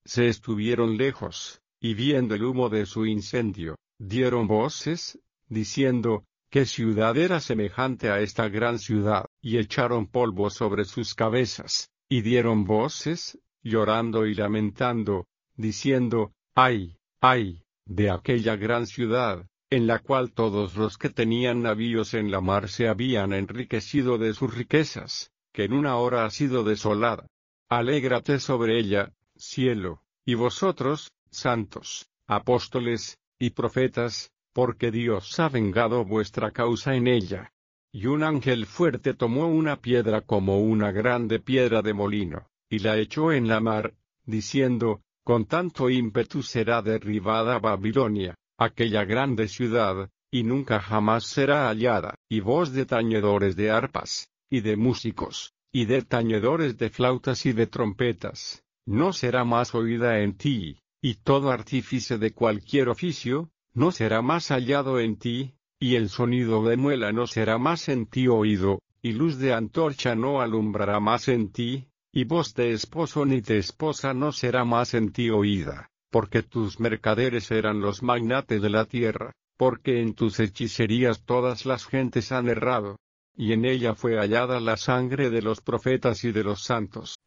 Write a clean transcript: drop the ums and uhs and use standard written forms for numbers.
se estuvieron lejos, y viendo el humo de su incendio, dieron voces, diciendo, ¿qué ciudad era semejante a esta gran ciudad? Y echaron polvo sobre sus cabezas, y dieron voces, llorando y lamentando, diciendo, ¡ay, ay, de aquella gran ciudad, en la cual todos los que tenían navíos en la mar se habían enriquecido de sus riquezas, que en una hora ha sido desolada! Alégrate sobre ella, cielo, y vosotros, santos, apóstoles, y profetas, porque Dios ha vengado vuestra causa en ella. Y un ángel fuerte tomó una piedra como una grande piedra de molino, y la echó en la mar, diciendo, con tanto ímpetu será derribada Babilonia, aquella grande ciudad, y nunca jamás será hallada. Y voz de tañedores de arpas, y de músicos, y de tañedores de flautas y de trompetas, no será más oída en ti, y todo artífice de cualquier oficio, no será más hallado en ti, y el sonido de muela no será más en ti oído, y luz de antorcha no alumbrará más en ti, y voz de esposo ni de esposa no será más en ti oída, porque tus mercaderes eran los magnates de la tierra, porque en tus hechicerías todas las gentes han errado, y en ella fue hallada la sangre de los profetas y de los santos,